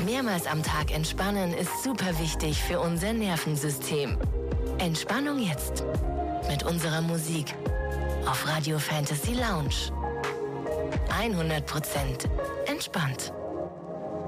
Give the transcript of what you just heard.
Mehrmals am Tag entspannen ist super wichtig für unser Nervensystem. Entspannung jetzt mit unserer Musik auf Radio Fantasy Lounge. 100% entspannt.